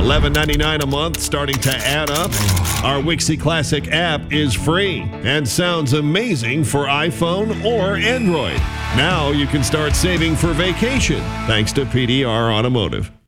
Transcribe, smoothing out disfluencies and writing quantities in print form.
$11.99 a month, starting to add up. Our Wixie Classic app is free and sounds amazing for iPhone or Android. Now you can start saving for vacation thanks to PDR Automotive.